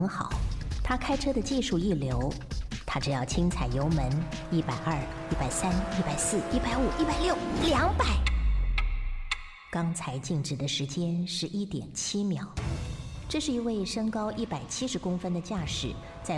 很好，他开车的技术一流，他只要轻踩油门，120、130、140、150、160、200。刚才静止的时间是1.7秒。这是一位身高170公分的驾驶，在